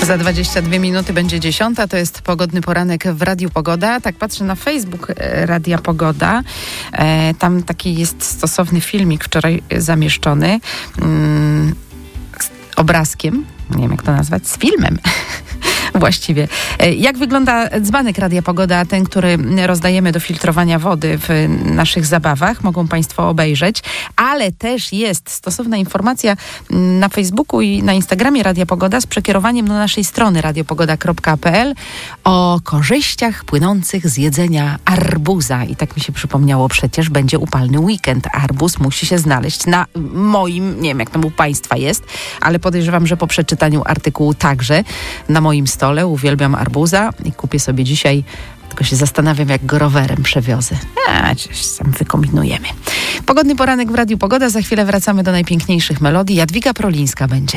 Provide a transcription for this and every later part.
Za 22 minuty będzie 10. To jest pogodny poranek w Radiu Pogoda. Tak patrzę na Facebook Radia Pogoda. Tam taki jest stosowny filmik wczoraj zamieszczony z obrazkiem. Nie wiem, jak to nazwać. Z filmem. Właściwie. Jak wygląda dzbanek Radia Pogoda, ten, który rozdajemy do filtrowania wody w naszych zabawach, mogą Państwo obejrzeć, ale też jest stosowna informacja na Facebooku i na Instagramie Radia Pogoda z przekierowaniem do naszej strony radiopogoda.pl o korzyściach płynących z jedzenia arbuza. I tak mi się przypomniało, przecież będzie upalny weekend. Arbuz musi się znaleźć na moim, nie wiem jak tam u Państwa jest, ale podejrzewam, że po przeczytaniu artykułu także na moim stole. Uwielbiam arbuza i kupię sobie dzisiaj, tylko się zastanawiam, jak go rowerem przewiozę. Coś sam wykombinujemy. Pogodny poranek w Radiu Pogoda. Za chwilę wracamy do najpiękniejszych melodii. Jadwiga Prolińska będzie.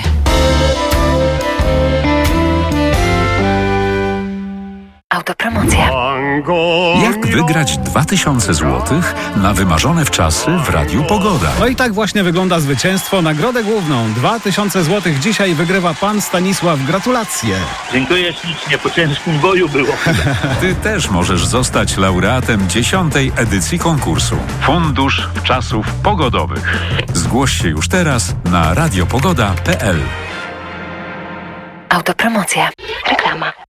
Autopromocja. Jak wygrać 2000 zł na wymarzone wczasy w Radiu Pogoda? No i tak właśnie wygląda zwycięstwo. Nagrodę główną 2000 zł dzisiaj wygrywa pan Stanisław. Gratulacje. Dziękuję ślicznie, po ciężkim boju było. Ty też możesz zostać laureatem 10. edycji konkursu. Fundusz Czasów Pogodowych. Zgłoś się już teraz na radiopogoda.pl. Autopromocja. Reklama.